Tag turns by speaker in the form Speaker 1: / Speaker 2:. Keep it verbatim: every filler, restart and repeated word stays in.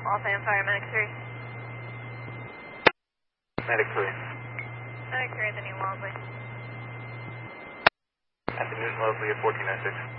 Speaker 1: Waltham Fire, Medic three.
Speaker 2: Medic three.
Speaker 1: Medic three at the New Wellesley.
Speaker 2: At the Newton Wellesley at fourteen oh six.